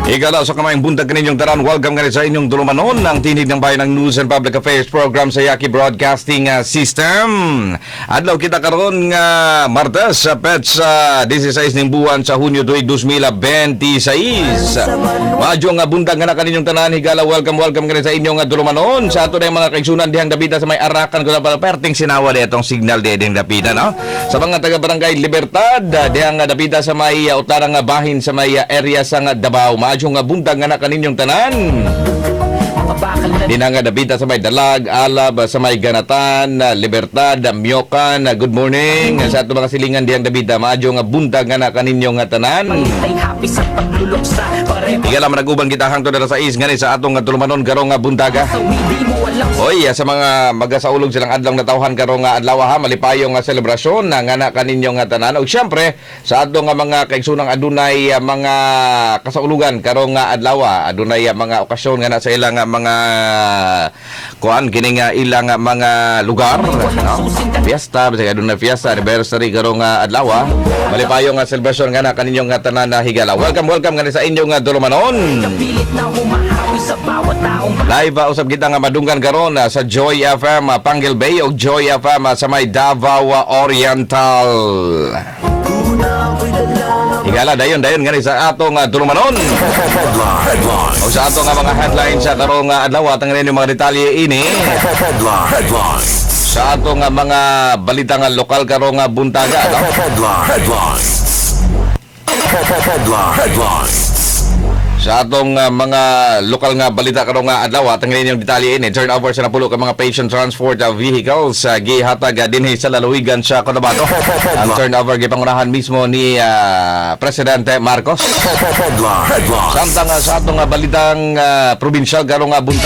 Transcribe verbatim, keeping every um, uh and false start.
Igala sa kamayang buntag kaninyong taran, welcome nga rin sa inyong dulumanon ng tinig ng bayan ng News and Public Affairs program sa Yaki Broadcasting uh, System. Adlaw kita karon nga Martes sa Pets uh, disisays ning buwan sa Hunyo tuig two thousand twenty-six. Madyo nga buntag nga na kaninyong tanan, higala welcome welcome nga rin sa inyong uh, dulumanon sa ato na mga kaigsunan dihang dapita sa may arakan ko na pala perting sinawa di itong signal di dihang dapita, no? Sa mga taga-barangay Libertad uh, dihang uh, dapita sa may uh, utarang uh, bahin sa may uh, area sa uh, Davao. Yung nga buntag nga na kaninyong tanan. Di na nga nabita sa may Dalag, Alab, sa may Ganatan, Libertad, Myokan, good morning. Sa ato mga silingan diyang nabita, maadyo nga buntag nga na kaninyong tanan. Iga lang nag-uban kita hangtod na sa is nga sa atong tulumanon karong nga buntaga. Oy, sa mga magasaulog silang adlang natawhan karong nga adlaw ha, malipayong nga selebrasyon na nga na kaninyong tanan. Og syempre, sa atong nga mga kaigsunang adunay mga kasaulugan karong nga adlaw, adunay mga okasyon nga na sa ilang mga kuan kini nga ilang mga lugar, no? Fiesta, bisag adunay fiesta, anniversary karong nga adlaw, malipayong nga selebrasyon nga na kaninyong tanan na higala. Welcome, welcome nga sa inyong nga dulumanon. Live uh, usab kita nga madunggan karon uh, sa Joy F M uh, Panguil Bay o Joy F M uh, sa may Davao uh, Oriental. Higala dayon dayon nga sa atong uh, dulumanon. O sa atong uh, mga headlines sa karong uh, adlaw at ang mga detalye ini. Sa atong uh, mga balita nga lokal karong uh, buntaga, no? Sa atong uh, mga lokal nga balita karong nga adlaw at ang inyong detalye ini, turn over sa napulo ka mga patient transport uh, vehicles sa uh, gihatag uh, dinhi sa lalawigan sa Cotabato. Ang turnover gipangunahan mismo ni uh, Presidente Marcos. Samtang uh, sa atong uh, balitang uh, probinsyal karong nga bunta